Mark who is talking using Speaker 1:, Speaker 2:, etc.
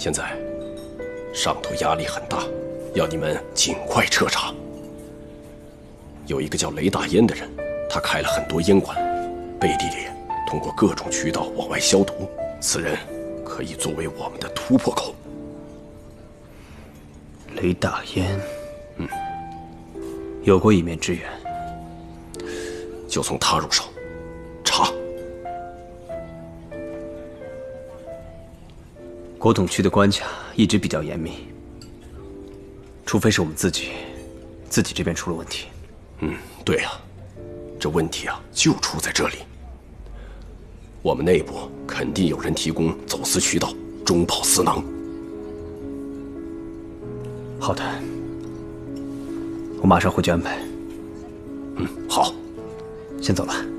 Speaker 1: 现在上头压力很大，要你们尽快彻查。有一个叫雷大烟的人，他开了很多烟馆，背地里通过各种渠道往外消毒。此人可以作为我们的突破口。
Speaker 2: 雷大烟，有过一面之缘，
Speaker 1: 就从他入手查。
Speaker 2: 国统区的关卡一直比较严密，除非是我们自己这边出了问题。
Speaker 1: 对啊，这问题啊就出在这里。我们内部肯定有人提供走私渠道，中饱私囊。
Speaker 2: 好的，我马上回去安排。
Speaker 1: 好，
Speaker 2: 先走了。